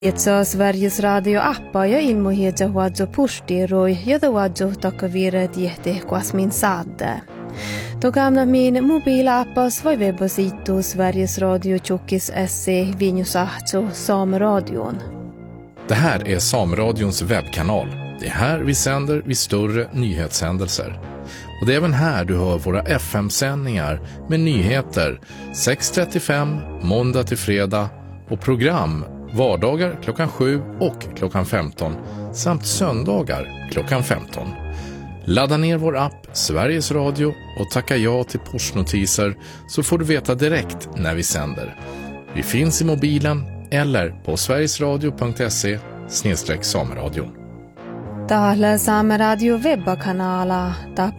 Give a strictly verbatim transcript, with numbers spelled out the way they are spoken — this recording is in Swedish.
Itse Sveriges radio-appa ja ilmoitettu huadzo pustiroi, jota huadzo takavire tiehte kuasmin saadde. Togamna min mobilappas vai webbasitu Sveriges Radio Tjockis S C Vinjusahto Sameradion. Det här är Sameradions webbkanal. Det är här vi sänder vid större nyhetshändelser. Och det är även här du hör våra F M-sändningar med nyheter sex trettiofem måndag till fredag och program vardagar klockan sju och klockan femton samt söndagar klockan femton. Ladda ner vår app Sveriges Radio och tacka ja till pushnotiser så får du veta direkt när vi sänder. Vi finns i mobilen eller på sverigesradio punkt se slash sameradion. Täällä Saameradio webbakanala, ta